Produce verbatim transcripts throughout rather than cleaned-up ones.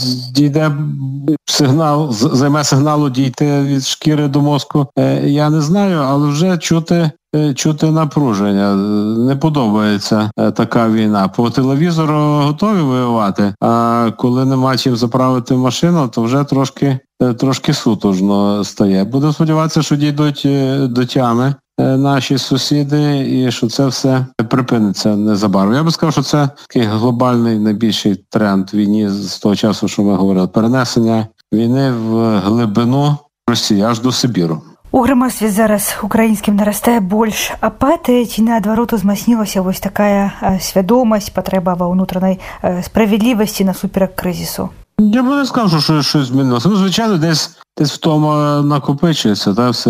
дійде сигнал, займе сигналу дійти від шкіри до мозку, я не знаю, але вже чути чути напруження. Не подобається така війна. По телевізору готові воювати, а коли нема чим заправити машину, то вже трошки, трошки сутужно стає. Будемо сподіватися, що дійдуть до тями наші сусіди і що це все припиниться незабаром. Я би сказав, що це такий глобальний найбільший тренд війни з того часу, що ми говорили. Перенесення війни в глибину Росії, аж до Сибіру. У грамадстве зараз украінскім нарастае больш апатыя, ці наадварот узмацнілася вось такая свядомасць, патрэба ва ўнутранай справядлівасці насуперак крызісу? Я б не сказав, що щось змінилося. Ну, звичайно, десь, десь втома накопичується, та все,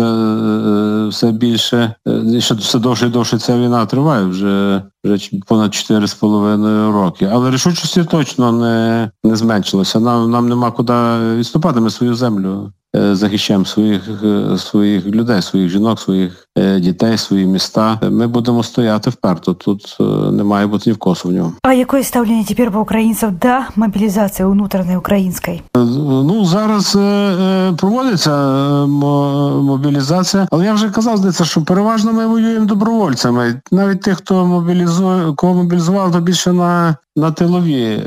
все більше, ще все довше і довше ця війна триває, вже, вже понад чотири з половиною роки. Але рішучості точно не, не зменшилося. Нам, нам нема куди відступати, ми свою землю захищаємо, своїх, своїх людей, своїх жінок, своїх дітей, свої міста. Ми будемо стояти вперто. Тут не має бути ні в кого сумніву. А яке ставлення тепер у українців до мобілізації внутрішньої української? Ну, зараз е, проводиться мобілізація, але я вже казав, здається, що переважно ми воюємо добровольцями. Навіть тих, хто мобілізує, кого мобілізував, то більше на, на тилові е,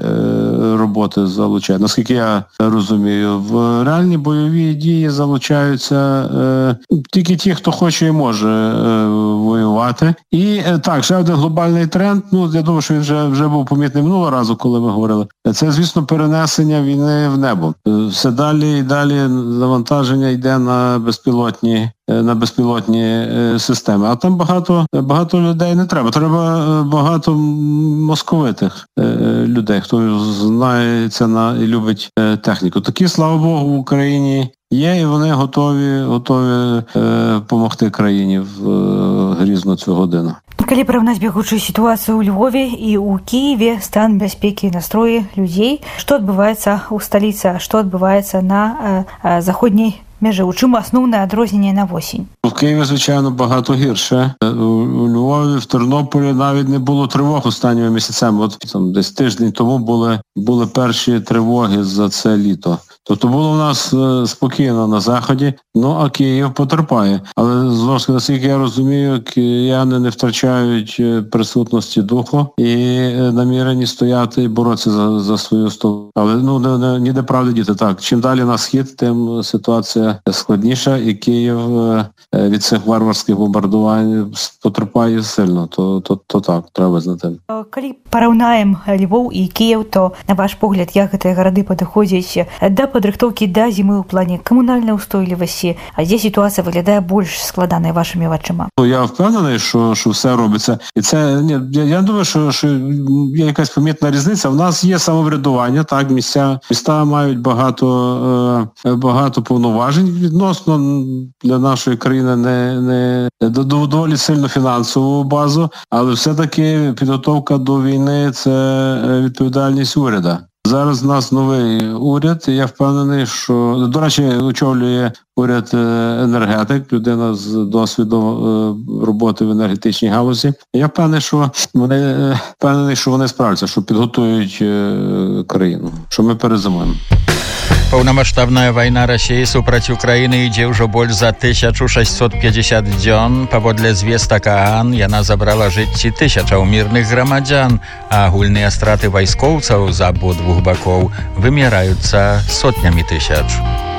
роботи залучають. Наскільки я розумію, в реальні бойові дії залучаються е, тільки ті, хто хоче і може е, воювати. І е, так, ще один глобальний тренд, ну, я думаю, що він вже, вже був помітний минулого разу, коли ми говорили, це, звісно, перенесення війни в небо. Все далі і далі навантаження йде на безпілотні, на безпілотні системи. А там багато, багато людей не треба. Треба багато московитих людей, хто знається на і любить техніку. Такі, слава Богу, в Україні є, і вони готові, готові допомогти країні в грізну цю годину. Калі параўнаць бягучую сітуацыю ў Львове і ў Кіеве, стан бяспекі і настроі людзей, што адбываецца ў сталіцы, што адбываецца на э, заходняй межы, у чым асноўнае адрозненне на восень? В Києві, звичайно, багато гірше. У Львові, в Тернополі навіть не було тривог останніми місяцями. От там, десь тиждень тому були, були перші тривоги за це літо. Тобто було в нас е, спокійно на Заході, ну а Київ потерпає. Але, знову ж таки, наскільки я розумію, кияни не втрачають присутності духу і е, намірені стояти і боротися за, за свою столицю. Але ну, не, не, ніде правди діти. Так, чим далі на схід, тим ситуація складніша, і Київ е, від цих варварських бомбардувань потерпає сильно. То, то, то так, треба визнати. Коли порівняємо Львов і Київ, то, на ваш погляд, як ці городи підходять до падрыхтоўкі да зімы ў плане камунальнай устойлівасці, а дзе сітуацыя выглядае больш складанай вашымі вачыма? Ну, я впевнений, що, що все робиться. І це, ні, я, я думаю, що, що є якась помітна різниця. В нас є самоврядування, так, місця, міста мають багато, е, багато повноважень відносно для нашої країни не, не доволі сильну фінансову базу, але все-таки підготовка до війни – це відповідальність уряду. Зараз у нас новий уряд, і я впевнений, що, до речі, очолює уряд енергетик, людина з досвідом роботи в енергетичній галузі. Я впевнений, що вони, впевнений, що вони справляться, що підготують країну, що ми перезимуємо. Паўнамаштабная вайна Расіі супраць Украіны ідзе ўжо больш за тысячу шэсцьсот пятьдесят дзён. Паводле звестак ААН яна забрала жыцці тысячаў мірных грамадзян, а агульныя страты вайскоўцаў з абодвух бакоў вымяраюцца сотнямі тысяч.